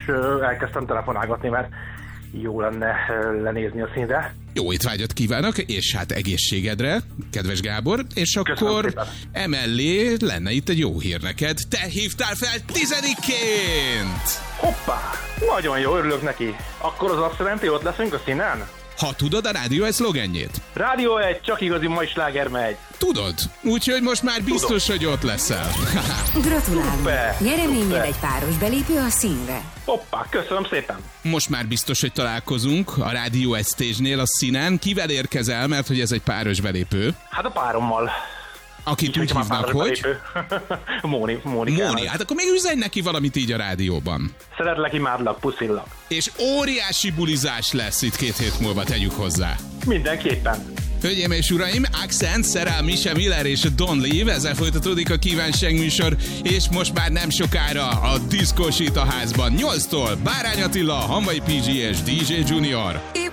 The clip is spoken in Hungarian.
elkezdtem telefonálgatni, mert jó lenne lenézni a színre. Jó étvágyat kívánok, és hát egészségedre, kedves Gábor, és akkor emellé lenne itt egy jó hír neked. Te hívtál fel 10-ként! Hoppá! Nagyon jó, örülök neki. Akkor az azt jelenti, ott leszünk a színen? Ha tudod a Rádió 1 szlogenjét? Rádió 1, csak igazi mai sláger megy. Tudod, úgyhogy most már biztos, hogy ott leszel. Gratulálunk! Nyereményed egy páros belépő a színre. Hoppá, köszönöm szépen! Most már biztos, hogy találkozunk a Rádió 1 stage-nél a színen. Kivel érkezel, mert hogy ez egy páros belépő? Hát a párommal. Akit úgy hívnak, hogy? Móni. Hát akkor még üzenj neki valamit így a rádióban. Szeretlek, imádlak, puszillak. És óriási bulizás lesz itt 2 hét múlva, tegyük hozzá. Mindenképpen. Hölgyeim és uraim, Accent, Sarah, Misha Miller és Don Leave, ezzel folytatódik a Kívánság műsor, és most már nem sokára a diszkósít a házban. 8-tól Bárány Attila, Hamvai PG és DJ Junior.